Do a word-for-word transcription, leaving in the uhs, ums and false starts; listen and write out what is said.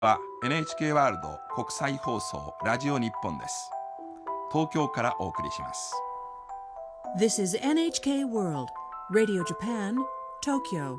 は エヌエイチケー ワールド国際放送ラジオ日本です。東京からお送りします。 This is エヌエイチケー World Radio Japan, Tokyo.